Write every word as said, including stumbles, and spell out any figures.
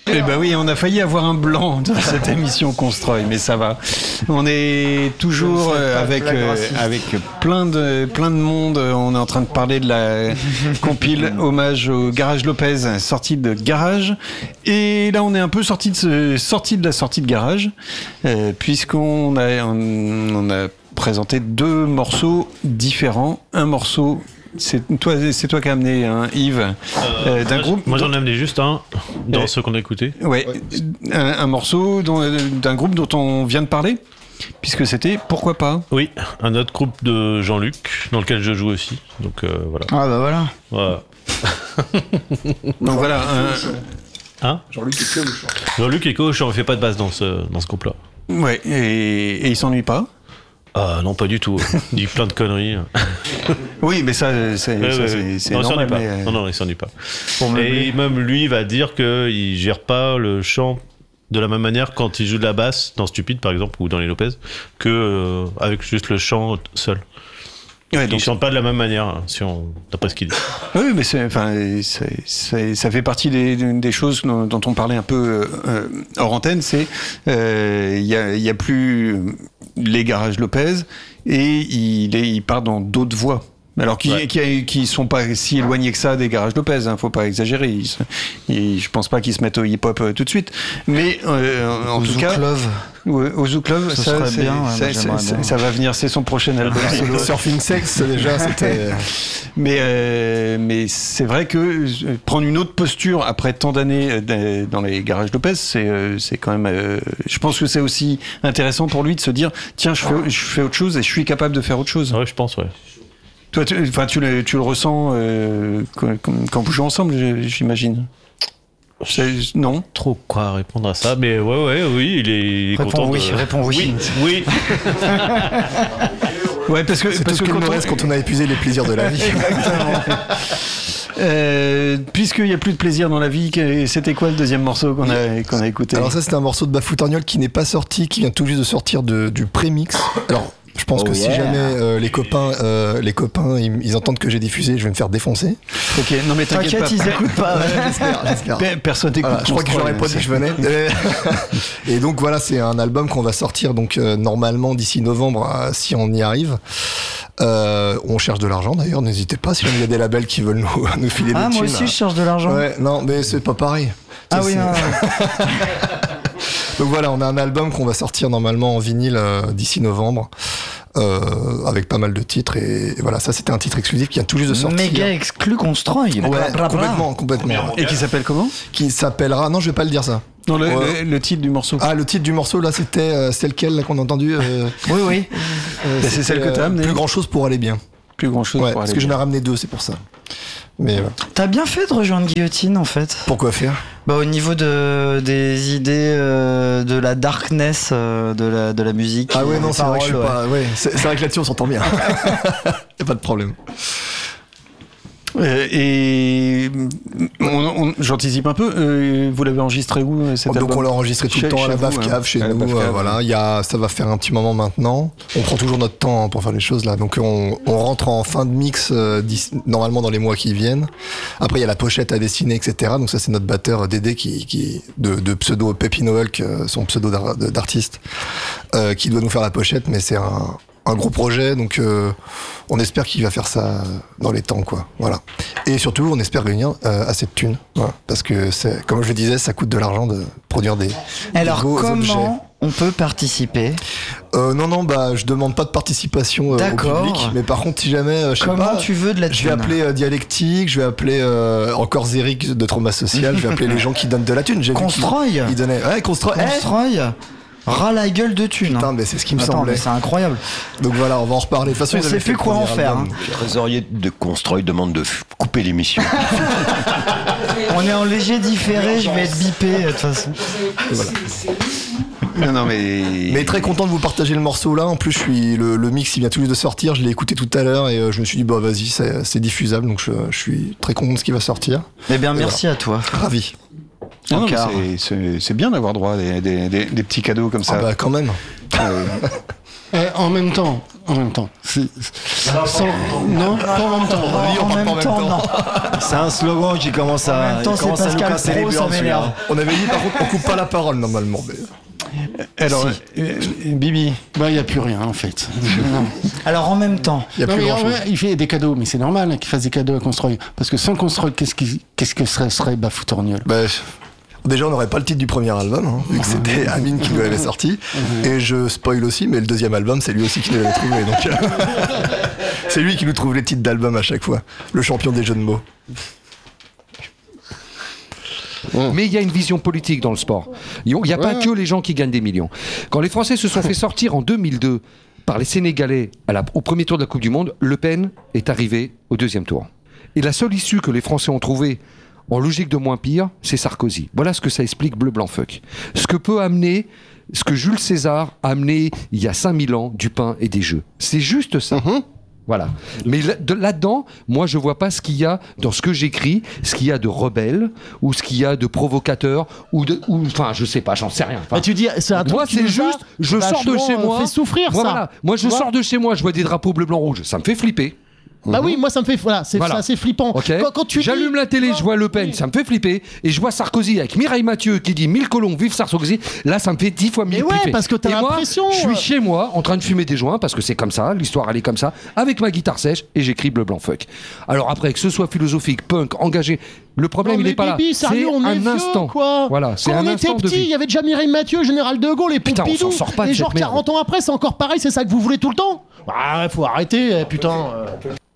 Eh ben oui, on a failli avoir un blanc dans cette émission Constroy, mais ça va. On est toujours euh, avec euh, avec plein de plein de monde. On est en train de parler de la compile hommage au Garage Lopez, sortie de Garage. Et là, on est un peu sorti de ce, sorti de la sortie de Garage, euh, puisqu'on a on, on a présenté deux morceaux différents. Un morceau. C'est toi, c'est toi qui as amené hein, Yves euh, euh, d'un moi, groupe. Moi, j'en ai amené juste un dans euh, ceux qu'on a écoutés. Ouais, ouais. Un, un morceau dont, d'un groupe dont on vient de parler, puisque c'était Pourquoi pas. Oui, un autre groupe de Jean-Luc dans lequel je joue aussi. Donc euh, voilà. Ah bah voilà. Voilà. Donc voilà. Un... Hein Jean-Luc est que au chant. Jean-Luc est que au chant. On fait pas de basse dans ce dans ce groupe-là. Ouais. Et, et il s'ennuie pas. Ah non, pas du tout. Il dit plein de conneries. Oui, mais ça, c'est, ouais, ça, ouais, c'est, ouais. c'est non, normal. Pas. Mais... Non, non, il s'ennuie pas. Et même lui va dire qu'il gère pas le chant de la même manière quand il joue de la basse dans Stupide, par exemple, ou dans les Lopez, que euh, avec juste le chant seul. Ouais, donc... Il chante pas de la même manière, hein, si on... d'après ce qu'il dit. Oui, mais c'est, enfin, c'est, c'est, ça fait partie des, des choses dont, dont on parlait un peu euh, hors antenne. C'est il euh, y, a, y a plus les Garages Lopez et il, est, il part dans d'autres voies. Alors qui ouais. qui, qui sont pas si éloignés que ça des Garages Lopez, hein, faut pas exagérer. Ils, ils, je pense pas qu'ils se mettent au hip-hop euh, tout de suite, mais euh, en au tout Zouk cas, Love. Ouais, au Zouk Love, ça, ça, serait c'est, bien, ouais, ça, ça, ça, bien. ça va venir, c'est son prochain album solo. Surfing Sex déjà, c'était. mais euh, mais c'est vrai que prendre une autre posture après tant d'années dans les Garages Lopez, c'est c'est quand même. Euh, je pense que c'est aussi intéressant pour lui de se dire tiens, je fais je fais autre chose et je suis capable de faire autre chose. Ouais, je pense, ouais. Toi, tu, enfin, tu, le, tu le ressens euh, quand, quand vous jouez ensemble, j'imagine. C'est, non. Trop quoi répondre à ça, mais ouais, ouais, oui, il est, il est réponds content. Oui, de... réponds oui. Oui. oui. Ouais, parce que c'est parce tout que ce qu'il quand nous on... reste quand on a épuisé les plaisirs de la vie. Exactement. Euh, puisqu'il n'y a plus de plaisir dans la vie, c'était quoi le deuxième morceau qu'on a, qu'on a écouté ? Alors ça, c'était un morceau de Bafoutargnol qui n'est pas sorti, qui vient tout juste de sortir de, du pré-mix. Alors, je pense oh que yeah. si jamais euh, les copains, euh, les copains, ils, ils entendent que j'ai diffusé, je vais me faire défoncer. Ok, non mais t'inquiète, t'inquiète pas. Ils écoutent pas. Ouais, j'espère, j'espère. Pe- Personne n'écoute. Voilà, je crois que je leur ai pas dit que je venais. Et donc voilà, c'est un album qu'on va sortir donc euh, normalement d'ici novembre, euh, si on y arrive. Euh, on cherche de l'argent d'ailleurs, n'hésitez pas si il y a des labels qui veulent nous, nous filer ah, des thunes. Ah moi aussi je cherche de l'argent. Ouais, non mais c'est pas pareil. Ah ça, oui, c'est... non. Donc voilà, on a un album qu'on va sortir normalement en vinyle euh, d'ici novembre. Euh, avec pas mal de titres et, et voilà, ça c'était un titre exclusif qui vient tout juste de sortir. Méga exclu Constroy. Ouais, bla, bla, complètement, bla. complètement. Et qui s'appelle comment ? Qui s'appellera, non je vais pas le dire ça. Non, le, ouais. le, le titre du morceau. Ah, le titre du morceau là, c'était euh, c'est lequel là qu'on a entendu euh, Oui, oui. Euh, bah, c'est celle que t'as amenée. Plus grand chose pour aller bien. Plus grand chose ouais, pour aller parce que bien. j'en ai ramené deux, c'est pour ça. Mais euh... t'as bien fait de rejoindre Guillotine en fait. Pourquoi faire ? Bah au niveau de des idées euh, de la darkness euh, de la de la musique. Ah ouais non c'est paroles, vrai que je suis ouais. pas ouais c'est, c'est vrai que là-dessus on s'entend bien. Y a pas de problème. Euh, et on, on, j'anticipe un peu. Euh, vous l'avez enregistré où cet Donc album ? on l'a enregistré tout chez, le temps à la Bave Cave hein, chez nous. Euh, voilà, il y a, ça va faire un petit moment maintenant. On prend toujours notre temps pour faire les choses là. Donc on, on rentre en fin de mix euh, normalement dans les mois qui viennent. Après il y a la pochette à dessiner, et cetera. Donc ça c'est notre batteur Dédé qui, qui de, de pseudo Pepino Hulk, son pseudo d'ar, d'artiste, euh, qui doit nous faire la pochette. Mais c'est un un gros projet, donc euh, on espère qu'il va faire ça dans les temps, quoi. Voilà. Et surtout, on espère gagner euh, assez de thunes, voilà. Parce que c'est, comme je le disais, ça coûte de l'argent de produire des. Alors des beaux comment objets. On peut participer ? euh, Non, non, bah je demande pas de participation euh, au public, mais par contre, si jamais, euh, je sais comment pas, tu veux de la thune ? Je vais appeler euh, Dialectique, je vais appeler euh, encore Zéric de Trauma Social, je vais appeler les gens qui donnent de la thune. J'ai Constroy. Vu ils donnaient, ouais, Constroy. Constroy. Ras la gueule de thunes. Putain, mais c'est ce qui me Attends, semblait. Mais c'est incroyable. Donc voilà, on va en reparler. De toute façon, on sait plus quoi en faire. Hein. Le trésorier de Constroy demande de f- couper l'émission. On est en léger différé, je vais être bipé de toute façon. Voilà. Non, non, mais... mais très content de vous partager le morceau là. En plus, je suis le, le mix il vient tout juste de sortir. Je l'ai écouté tout à l'heure et euh, je me suis dit bah vas-y, c'est, c'est diffusable. Donc je, je suis très content de ce qui va sortir. Eh bien, et merci voilà. à toi. Ravi. Non, non, c'est, c'est, c'est bien d'avoir droit à des, des, des, des petits cadeaux comme ça. Ah bah quand même. Euh, Euh, en même temps. En même temps. C'est... Sans... Non, pas en même temps. En, en même temps, non. C'est un slogan qui commence à, en même temps, commence c'est à nous Pascal casser les Pro, burnes, ça m'énerve. On avait dit par contre on coupe pas la parole normalement. Mais... Alors, si. euh, Bibi. Bah, il n'y a plus rien en fait. Non. Alors en même temps. Il y a Non, plus mais grand en chose. vrai, il fait des cadeaux, mais c'est normal hein, qu'il fasse des cadeaux à Construy. Parce que sans Construy, qu'est-ce, qui, qu'est-ce que serait, serait Bafoutourniol? Bah, déjà, on n'aurait pas le titre du premier album, hein, vu que c'était Amine qui l'avait sorti. Et je spoil aussi, mais le deuxième album, c'est lui aussi qui l'avait trouvé. Donc, euh, c'est lui qui nous trouve les titres d'album à chaque fois. Le champion des jeux de mots. Mais il y a une vision politique dans le sport. Il n'y a pas que les gens qui gagnent des millions. Quand les Français se sont fait sortir en deux mille deux par les Sénégalais à la, au premier tour de la Coupe du Monde, Le Pen est arrivé au deuxième tour. Et la seule issue que les Français ont trouvée en logique de moins pire, c'est Sarkozy. Voilà ce que ça explique Bleu Blanc Fuck. Ce que peut amener, ce que Jules César a amené il y a cinq mille ans, du pain et des jeux. C'est juste ça. Mm-hmm. Voilà. Mais là, de, là-dedans, moi, je vois pas ce qu'il y a dans ce que j'écris, ce qu'il y a de rebelle, ou ce qu'il y a de provocateur, ou de, ou, enfin, je sais pas, j'en sais rien. Enfin, Mais tu dis, c'est un truc moi, qui c'est nous juste, a je sors de chez vachement, moi. euh, fait souffrir, moi, ça. voilà. Moi, je Tu vois sors de chez moi, je vois des drapeaux bleu, blanc, rouge, ça me fait flipper. Bah oui, moi ça me fait, voilà, c'est, Voilà. ça, c'est flippant. Okay. Quand, quand tu J'allume dis, la télé, tu je vois Le Pen, oui. ça me fait flipper. Et je vois Sarkozy avec Mireille Mathieu qui dit mille colons, vive Sarkozy. Là, ça me fait dix fois mille Mais ouais, flipper. parce que t'as et moi, l'impression, je suis euh, chez moi en train de fumer des joints parce que c'est comme ça, l'histoire elle est comme ça, avec ma guitare sèche et j'écris Bleu Blanc Fuck. Alors après, que ce soit philosophique, punk, engagé, le problème Non, il mais est pas Bibi, là. sérieux, C'est on est un vieux, instant. quoi. Voilà, c'est Quand un on était instant de petit, vie. il y avait déjà Mireille Mathieu, Général de Gaulle et Putain, on Pompidou. s'en sort pas de Et cette genre merde. quarante ans après, c'est encore pareil, c'est ça que vous voulez tout le temps. Ah, faut arrêter, putain. euh.